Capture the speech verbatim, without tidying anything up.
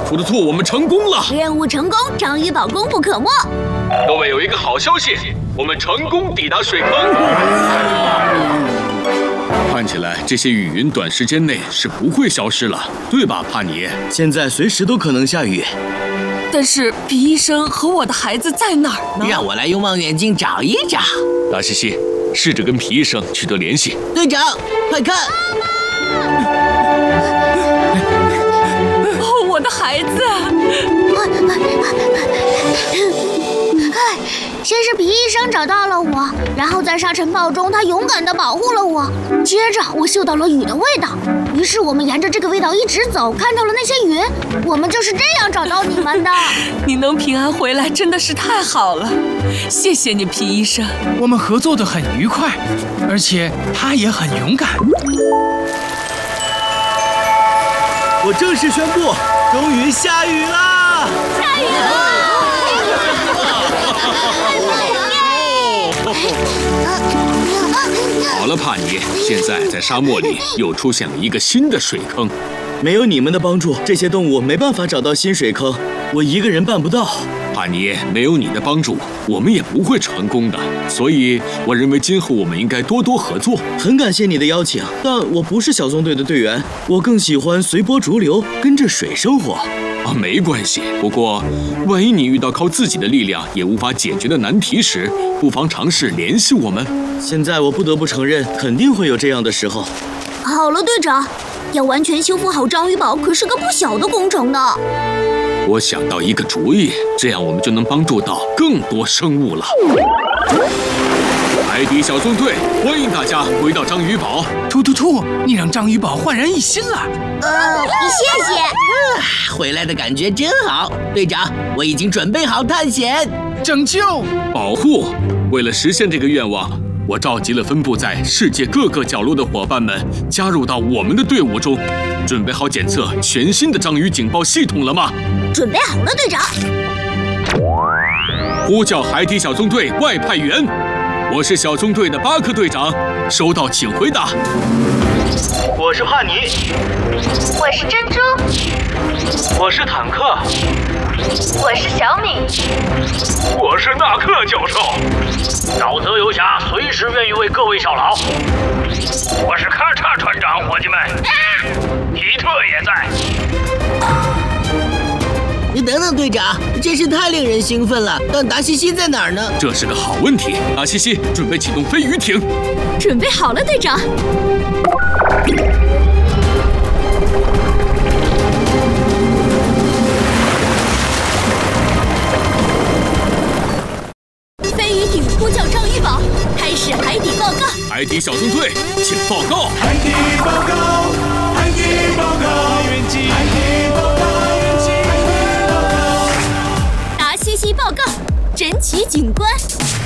图图兔，我们成功了！ 任务成功，章鱼堡功不可没。 各位有一个好消息，我们成功抵达水坑。看起来这些雨云短时间内是不会消失了，对吧，帕尼？ 现在随时都可能下雨。 但是皮医生和我的孩子在哪儿呢？ 让我来用望远镜找一找。 达西西，试着跟皮医生取得联系。 队长，快看！ 哦，我的孩子！ 哎，先是皮医生找到了我，然后在沙尘暴中，他勇敢地保护了我。接着，我嗅到了雨的味道，于是我们沿着这个味道一直走，看到了那些云。我们就是这样找到你们的。 你能平安回来，真的是太好了，谢谢你，皮医生。 我们合作得很愉快，而且他也很勇敢。 我正式宣布，终于下雨了！ 下雨了！ 好了，帕尼，现在在沙漠里又出现了一个新的水坑。 没有你们的帮助，这些动物没办法找到新水坑，我一个人办不到。 帕尼，没有你的帮助，我们也不会成功的。所以，我认为今后我们应该多多合作。 很感谢你的邀请，但我不是小纵队的队员，我更喜欢随波逐流，跟着水生活。 啊，没关系。不过，万一你遇到靠自己的力量也无法解决的难题时，不妨尝试联系我们。 现在我不得不承认，肯定会有这样的时候。 好了，队长，要完全修复好章鱼堡可是个不小的工程呢。 我想到一个主意，这样我们就能帮助到更多生物了。海底小纵队，欢迎大家回到章鱼堡。 突突兔，你让章鱼堡焕然一新了。 呃，谢谢。 啊，回来的感觉真好。队长，我已经准备好探险、 拯救、 保护。为了实现这个愿望，我召集了分布在世界各个角落的伙伴们加入到我们的队伍中。准备好检测全新的章鱼警报系统了吗？ 准备好了，队长。 呼叫海底小纵队外派员，我是小纵队的巴克队长，收到请回答。 我是帕尼。 我是珍珠。 我是坦克。 我是小米。 我是纳克教授。沼泽游侠随时愿意为各位效劳。我是咔嚓船长，伙计们。啊、皮特也在。 你等等，队长，真是太令人兴奋了。但达西西在哪儿呢？ 这是个好问题。达西西，准备启动飞鱼艇。 准备好了，队长。飞鱼艇呼叫章鱼堡，开始海底报告。 海底小纵队，请报告。 海底报告，海底报告，海底报告，海底报告。 达西西报告，珍奇警官。